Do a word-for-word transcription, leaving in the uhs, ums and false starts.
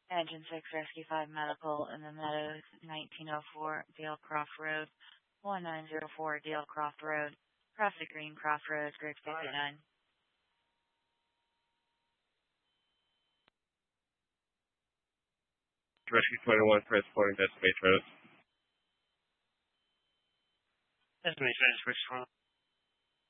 Engine six, Rescue five Medical in the Meadows, nineteen oh four Dale-Croft Road, one nine zero four Dale-Croft Road, Crossett Green, Croft Road, Grid fifty-nine. Rescue twenty-one, transporting destination roads. Destination, switch one.